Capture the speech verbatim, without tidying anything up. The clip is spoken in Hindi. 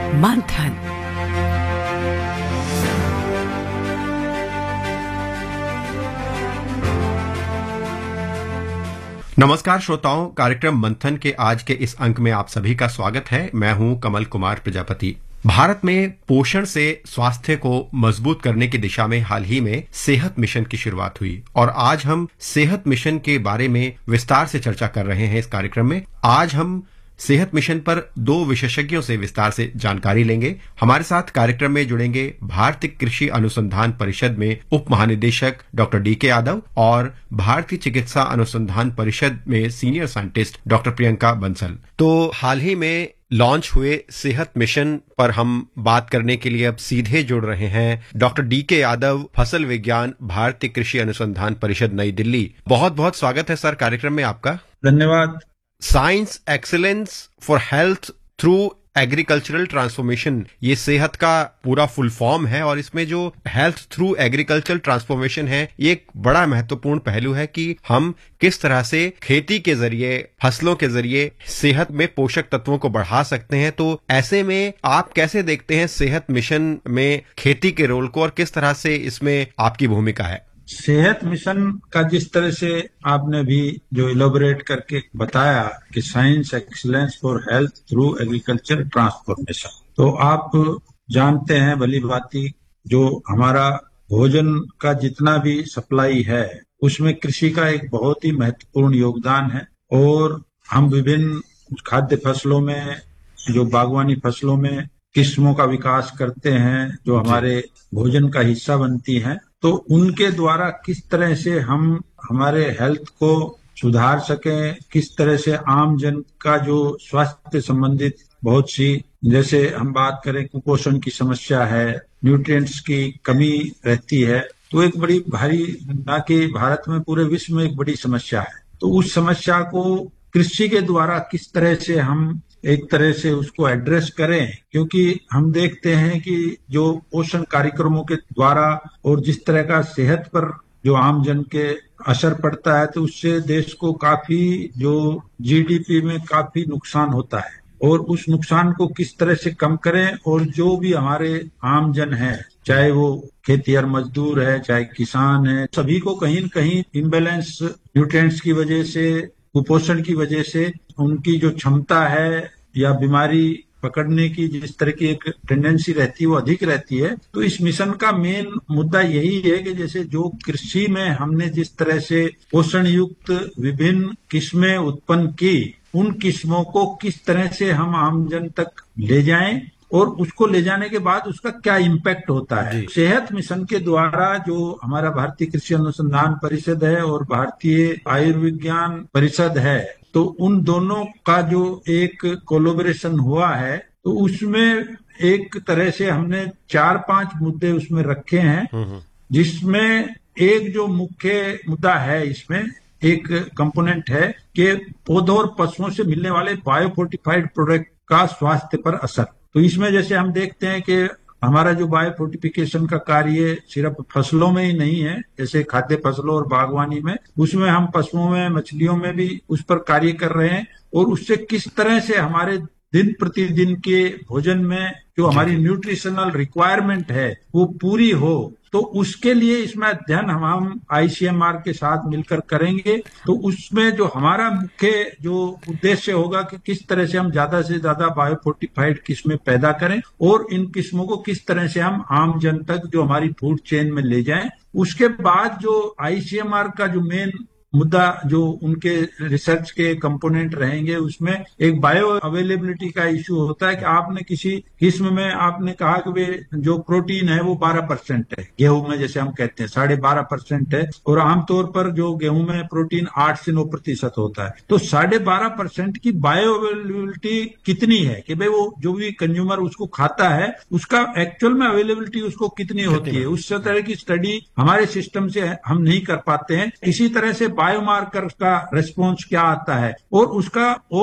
मंथन। नमस्कार श्रोताओं, कार्यक्रम मंथन के आज के इस अंक में आप सभी का स्वागत है। मैं हूं कमल कुमार प्रजापति। भारत में पोषण से स्वास्थ्य को मजबूत करने की दिशा में हाल ही में सेहत मिशन की शुरुआत हुई और आज हम सेहत मिशन के बारे में विस्तार से चर्चा कर रहे हैं। इस कार्यक्रम में आज हम सेहत मिशन पर दो विशेषज्ञों से विस्तार से जानकारी लेंगे। हमारे साथ कार्यक्रम में जुड़ेंगे भारतीय कृषि अनुसंधान परिषद में उप महानिदेशक डॉक्टर डी के यादव और भारतीय चिकित्सा अनुसंधान परिषद में senior scientist doctor Priyanka Bansal. तो हाल ही में लॉन्च हुए सेहत मिशन पर हम बात करने के लिए अब सीधे जुड़ रहे हैं डॉक्टर डी के यादव, फसल विज्ञान, भारतीय कृषि अनुसंधान परिषद, नई दिल्ली। बहुत बहुत स्वागत है सर कार्यक्रम में आपका। धन्यवाद। Science excellence for health through agricultural transformation, ये सेहत का पूरा फुल फॉर्म है और इसमें जो हेल्थ थ्रू एग्रीकल्चरल ट्रांसफॉर्मेशन है, ये एक बड़ा महत्वपूर्ण पहलू है कि हम किस तरह से खेती के जरिए, फसलों के जरिए सेहत में पोषक तत्वों को बढ़ा सकते हैं। तो ऐसे में आप कैसे देखते हैं सेहत मिशन में खेती के रोल को और किस तरह से इसमें आपकी भूमिका है? सेहत मिशन का जिस तरह से आपने भी जो इलेबोरेट करके बताया कि science excellence for health through agriculture transformation, तो आप जानते हैं भली भांति जो हमारा भोजन का जितना भी सप्लाई है उसमें कृषि का एक बहुत ही महत्वपूर्ण योगदान है और हम विभिन्न खाद्य फसलों में, जो बागवानी फसलों में किस्मों का विकास करते हैं जो हमारे भोजन का हिस्सा बनती हैं, तो उनके द्वारा किस तरह से हम हमारे हेल्थ को सुधार सकें, किस तरह से आम जन का जो स्वास्थ्य संबंधित बहुत सी, जैसे हम बात करें कुपोषण की समस्या है, न्यूट्रिएंट्स की कमी रहती है, तो एक बड़ी भारी, ना कि भारत में पूरे विश्व में एक बड़ी समस्या है। तो उस समस्या को कृषि के द्वारा किस तरह से हम एक तरह से उसको एड्रेस करें, क्योंकि हम देखते हैं कि जो पोषण कार्यक्रमों के द्वारा और जिस तरह का सेहत पर जो आम जन के असर पड़ता है, तो उससे देश को काफी जो जीडीपी में काफी नुकसान होता है और उस नुकसान को किस तरह से कम करें और जो भी हमारे आम जन है, चाहे वो खेतिहर मजदूर है, चाहे किसान है, सभी को कहीं न कहीं इम्बैलेंस न्यूट्रिएंट्स की वजह से, कुपोषण की वजह से उनकी जो क्षमता है या बीमारी पकड़ने की जिस तरह की एक टेंडेंसी रहती है वो अधिक रहती है। तो इस मिशन का मेन मुद्दा यही है कि जैसे जो कृषि में हमने जिस तरह से पोषण युक्त विभिन्न किस्में उत्पन्न की, उन किस्मों को किस तरह से हम आमजन तक ले जाएं और उसको ले जाने के बाद उसका क्या इम्पैक्ट होता है। सेहत मिशन के द्वारा जो हमारा भारतीय कृषि अनुसंधान परिषद है और भारतीय आयुर्विज्ञान परिषद है, तो उन दोनों का जो एक कोलैबोरेशन हुआ है, तो उसमें एक तरह से हमने चार पांच मुद्दे उसमें रखे हैं, जिसमें एक जो मुख्य मुद्दा है, इसमें एक कंपोनेंट है कि पौधों और पशुओं से मिलने वाले बायोफोर्टिफाइड प्रोडक्ट का स्वास्थ्य पर असर। तो इसमें जैसे हम देखते हैं कि हमारा जो बायोफोर्टिफिकेशन का कार्य सिर्फ फसलों में ही नहीं है, जैसे खाद्य फसलों और बागवानी में, उसमें हम पशुओं में, मछलियों में भी उस पर कार्य कर रहे हैं और उससे किस तरह से हमारे दिन प्रतिदिन के भोजन में जो हमारी न्यूट्रिशनल रिक्वायरमेंट है वो पूरी हो, तो उसके लिए इसमें अध्ययन हम हम आईसीएमआर के साथ मिलकर करेंगे। तो उसमें जो हमारा मुख्य जो उद्देश्य होगा कि किस तरह से हम ज्यादा से ज्यादा बायोफोर्टिफाइड किस्में पैदा करें और इन किस्मों को किस तरह से हम आम जन तक जो हमारी फूड चेन में ले जाएं। उसके बाद जो आईसीएमआर का जो मेन मुद्दा, जो उनके रिसर्च के कंपोनेंट रहेंगे, उसमें एक बायो अवेलेबिलिटी का इश्यू होता है कि आपने किसी किस्म में आपने कहा कि वे जो प्रोटीन है वो बारह परसेंट है, गेहूं में जैसे हम कहते हैं साढ़े बारह परसेंट है और आमतौर पर जो गेहूं में प्रोटीन आठ से नौ प्रतिशत होता है, तो साढ़े बारह परसेंट की बायो अवेलेबिलिटी कितनी है कि भाई वो जो भी कंज्यूमर उसको खाता है उसका एक्चुअल में अवेलेबिलिटी उसको कितनी होती है, उस तरह की स्टडी हमारे सिस्टम से हम नहीं कर पाते हैं। इसी तरह से बायोमार्कर का रिस्पॉन्स क्या आता है और उसका